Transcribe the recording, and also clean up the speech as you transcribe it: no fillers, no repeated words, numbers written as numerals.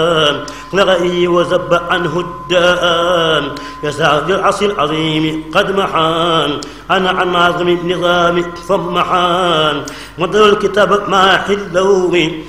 لغئي وزب عنه الدان يسعد العصر العظيم قد محان أنا عن معظم النظام ثم حان مدر الكتاب ما حلوه